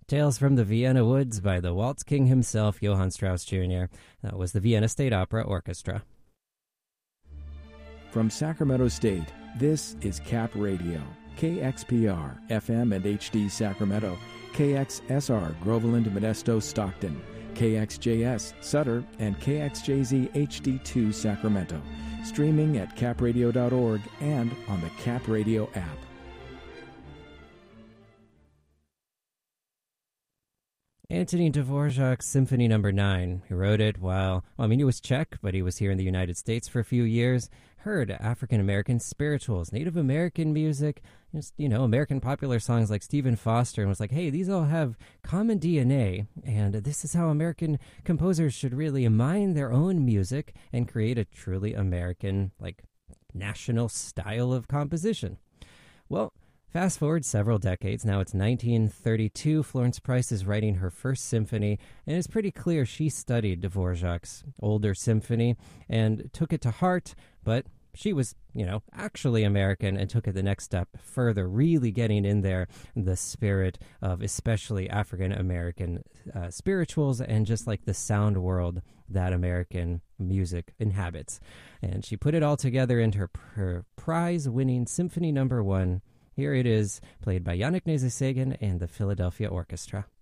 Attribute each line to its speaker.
Speaker 1: Tales from the Vienna Woods by the Waltz King himself, Johann Strauss Jr. That was the Vienna State Opera Orchestra.
Speaker 2: From Sacramento State, this is Cap Radio, KXPR, FM and HD Sacramento, KXSR, Groveland, Modesto, Stockton, KXJS, Sutter, and KXJZ HD2 Sacramento. Streaming at capradio.org and on the Cap Radio app.
Speaker 1: Antonin Dvorak's Symphony No. 9. He wrote it while, he was Czech, but he was here in the United States for a few years. Heard African-American spirituals, Native American music, just, American popular songs like Stephen Foster, and was like, hey, these all have common DNA, and this is how American composers should really mine their own music and create a truly American, national style of composition. Well, fast forward several decades, now it's 1932, Florence Price is writing her first symphony, and it's pretty clear she studied Dvorak's older symphony and took it to heart, but she was, actually American and took it the next step further, really getting in there the spirit of especially African-American spirituals and just like the sound world that American music inhabits. And she put it all together in her prize-winning Symphony No. 1. Here it is, played by Yannick Nézet-Séguin and the Philadelphia Orchestra.